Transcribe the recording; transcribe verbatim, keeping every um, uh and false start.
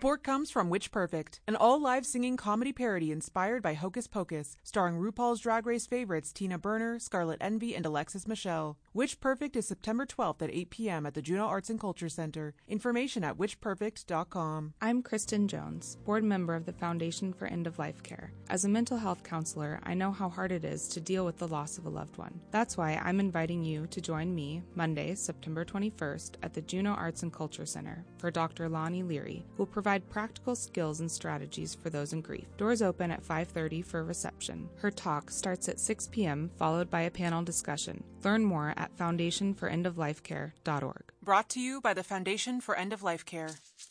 Support comes from Witch Perfect, an all-live singing comedy parody inspired by Hocus Pocus, starring RuPaul's Drag Race favorites Tina Burner, Scarlet Envy, and Alexis Michelle. Witch Perfect is September twelfth at eight p.m. at the Juneau Arts and Culture Center. Information at witch perfect dot com. I'm Kristen Jones, board member of the Foundation for End-of-Life Care. As a mental health counselor, I know how hard it is to deal with the loss of a loved one. That's why I'm inviting you to join me Monday, September twenty-first at the Juneau Arts and Culture Center for Doctor Lonnie Leary, who will provide practical skills and strategies for those in grief. Doors open at five thirty for reception. Her talk starts at six p.m., followed by a panel discussion. Learn more at foundation for end of life care dot org. Brought to you by the Foundation for End of Life Care.